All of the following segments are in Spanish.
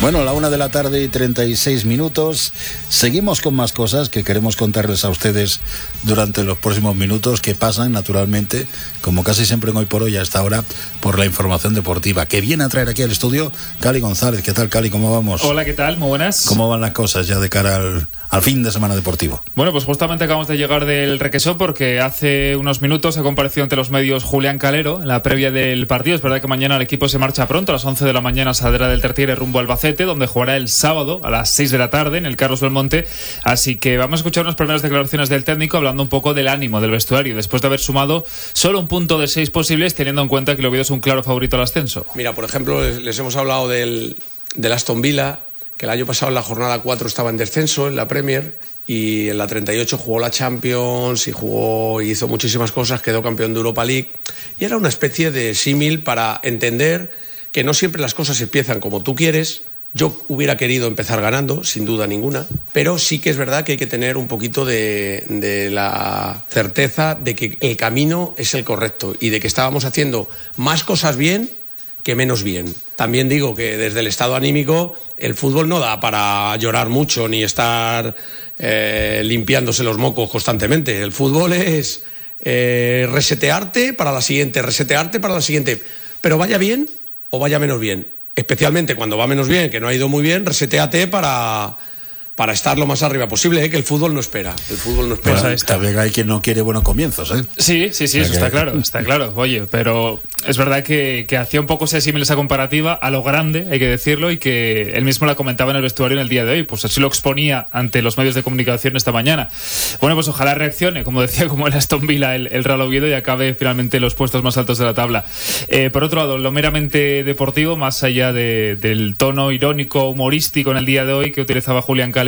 Bueno, la 1:36 PM. Seguimos con más cosas que queremos contarles a ustedes durante los próximos minutos, que pasan naturalmente, como casi siempre en Hoy por Hoy a esta hora, por la información deportiva, que viene a traer aquí al estudio Cali González. ¿Qué tal, Cali? ¿Cómo vamos? Hola, ¿qué tal? Muy buenas. ¿Cómo van las cosas ya de cara al fin de semana deportivo? Bueno, pues justamente acabamos de llegar del Requesón, porque hace unos minutos ha comparecido ante los medios Julián Calero en la previa del partido. Es verdad que mañana el equipo se marcha pronto, a las 11 de la mañana saldrá del Tertiere rumbo a Albacete, donde jugará el sábado a las 6 de la tarde en el Carlos Belmonte. Así que vamos a escuchar unas primeras declaraciones del técnico hablando un poco del ánimo del vestuario, después de haber sumado solo un punto de 6 posibles, teniendo en cuenta que el Oviedo es un claro favorito al ascenso. Mira, por ejemplo, les hemos hablado del Aston Villa, que el año pasado en la jornada 4 estaba en descenso en la Premier, y en la 38 jugó la Champions y hizo muchísimas cosas, quedó campeón de Europa League, y era una especie de símil para entender que no siempre las cosas empiezan como tú quieres. Yo hubiera querido empezar ganando, sin duda ninguna, pero sí que es verdad que hay que tener un poquito de la certeza de que el camino es el correcto y de que estábamos haciendo más cosas bien que menos bien. También digo que desde el estado anímico el fútbol no da para llorar mucho ni estar limpiándose los mocos constantemente. El fútbol es resetearte para la siguiente, pero vaya bien o vaya menos bien. Especialmente cuando va menos bien, que no ha ido muy bien, resetéate para estar lo más arriba posible, que el fútbol no espera. Pues también hay quien no quiere buenos comienzos, ¿eh? Sí, eso está claro. Oye, pero es verdad que hacía un poco símil esa comparativa a lo grande, hay que decirlo, y que él mismo la comentaba en el vestuario en el día de hoy, pues así lo exponía ante los medios de comunicación esta mañana. Bueno, pues ojalá reaccione, como decía, como el Aston Villa, el Real Oviedo, y acabe finalmente en los puestos más altos de la tabla. Por otro lado, lo meramente deportivo, más allá del tono irónico, humorístico en el día de hoy que utilizaba Julián Calero,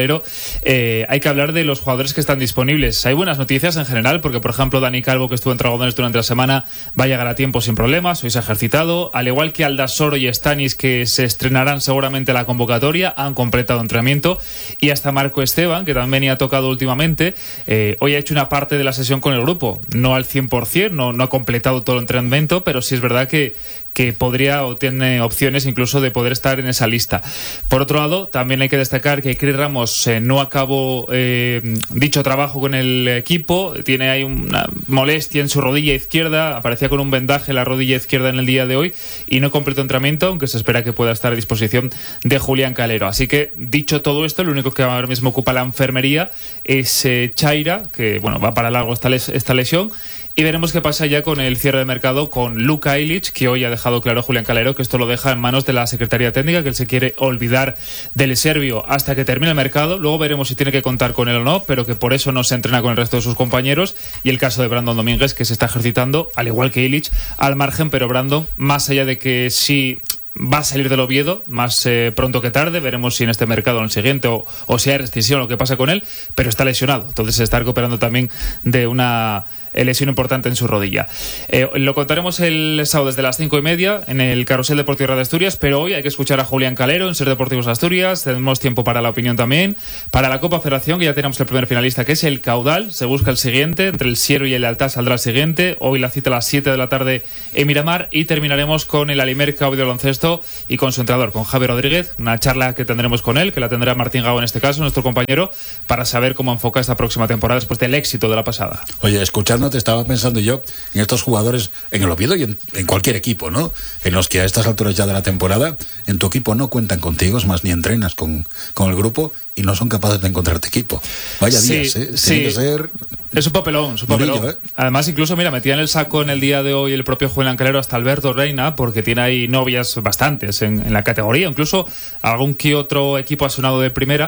hay que hablar de los jugadores que están disponibles. Hay buenas noticias en general, porque por ejemplo Dani Calvo, que estuvo en Dragones durante la semana, va a llegar a tiempo sin problemas, hoy se ha ejercitado, al igual que Aldasoro y Stanis, que se estrenarán seguramente la convocatoria, han completado entrenamiento, y hasta Marco Esteban, que también venía tocado últimamente, hoy ha hecho una parte de la sesión con el grupo, no al 100%, no ha completado todo el entrenamiento, pero sí es verdad que podría o tiene opciones incluso de poder estar en esa lista. Por otro lado, también hay que destacar que Cris Ramos no acabó dicho trabajo con el equipo, tiene ahí una molestia en su rodilla izquierda, aparecía con un vendaje en la rodilla izquierda en el día de hoy y no completó entrenamiento, aunque se espera que pueda estar a disposición de Julián Calero. Así que, dicho todo esto, lo único que ahora mismo ocupa la enfermería es Chaira, que bueno, va para largo esta lesión. Y veremos qué pasa ya con el cierre de mercado con Luka Ilić, que hoy ha dejado claro Julián Calero que esto lo deja en manos de la Secretaría Técnica, que él se quiere olvidar del serbio hasta que termine el mercado. Luego veremos si tiene que contar con él o no, pero que por eso no se entrena con el resto de sus compañeros. Y el caso de Brandon Domínguez, que se está ejercitando, al igual que Ilić, al margen, pero Brandon, más allá de que sí va a salir del Oviedo más pronto que tarde, veremos si en este mercado o en el siguiente o si hay rescisión o lo que pasa con él, pero está lesionado, entonces se está recuperando también de una lesión importante en su rodilla. Lo contaremos el sábado desde las 5:30 en el Carrusel Deportivo Radio Asturias, pero hoy hay que escuchar a Julián Calero en Ser Deportivos Asturias. Tenemos tiempo para la opinión también, para la Copa Federación, que ya tenemos el primer finalista, que es el Caudal, se busca el siguiente, entre el Siero y el Lealtad saldrá el siguiente, hoy la cita a las 7 de la tarde en Miramar, y terminaremos con el Alimerca Oviedo Baloncesto y con su entrenador, con Javi Rodríguez, una charla que tendremos con él, que la tendrá Martín Gago en este caso, nuestro compañero, para saber cómo enfoca esta próxima temporada después del éxito de la pasada. Oye, escuchándote estaba pensando yo en estos jugadores en el Oviedo y en cualquier equipo, ¿no? En los que a estas alturas ya de la temporada en tu equipo no cuentan contigo, es más, ni entrenas con el grupo y no son capaces de encontrarte equipo. Vaya días, ¿eh? Sí. Tiene que ser... Es un papelón. Durillo, ¿eh? Además, incluso, mira, metía en el saco en el día de hoy el propio Julián Calero hasta Alberto Reina, porque tiene ahí novias bastantes en la categoría, incluso algún que otro equipo ha sonado de primera,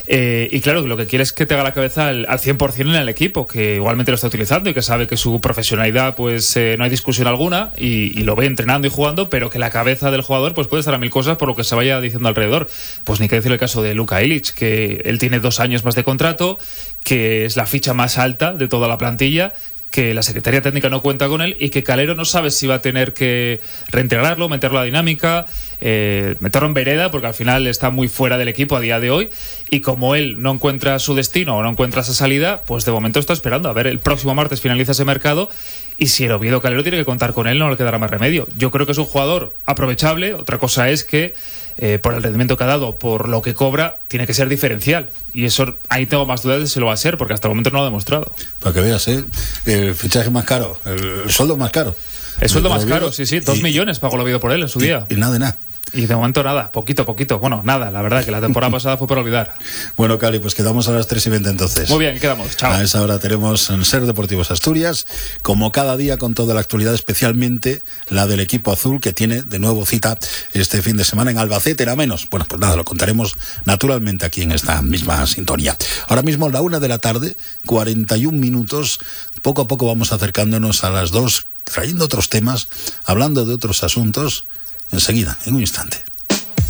y claro, lo que quiere es que te haga la cabeza al 100% en el equipo, que igualmente lo está utilizando y que sabe que su profesionalidad pues no hay discusión alguna y lo ve entrenando y jugando, pero que la cabeza del jugador pues puede estar a mil cosas por lo que se vaya diciendo alrededor. Pues ni que decir el caso de Luka Ilić, que él tiene 2 años más de contrato, que es la ficha más alta de toda la plantilla, que la Secretaría Técnica no cuenta con él y que Calero no sabe si va a tener que reintegrarlo, meterlo a la dinámica. meterlo en vereda, porque al final está muy fuera del equipo a día de hoy, y como él no encuentra su destino o no encuentra esa salida, pues de momento está esperando a ver, el próximo martes finaliza ese mercado, y si el Oviedo Calero tiene que contar con él, no le quedará más remedio. Yo creo que es un jugador aprovechable. Otra cosa es que por el rendimiento que ha dado, por lo que cobra, tiene que ser diferencial, y eso ahí tengo más dudas de si lo va a ser, porque hasta el momento no lo ha demostrado. Para que veas, el fichaje más caro, el sueldo más caro. El sueldo más caro, sí, 2 millones pagó el Oviedo por él en su día. Y nada de nada. Y de momento nada, poquito. Bueno, nada, la verdad que la temporada pasada fue para olvidar. Bueno, Cali, pues quedamos a las 3:20 entonces. Muy bien, quedamos, chao. A esa hora tenemos en Ser Deportivos Asturias, como cada día, con toda la actualidad, especialmente la del equipo azul, que tiene de nuevo cita este fin de semana en Albacete, era menos. Bueno, pues nada, lo contaremos naturalmente aquí en esta misma sintonía. Ahora mismo, 1:00 p.m, 41 minutos, poco a poco vamos acercándonos a las 2, trayendo otros temas, hablando de otros asuntos. Enseguida, en un instante.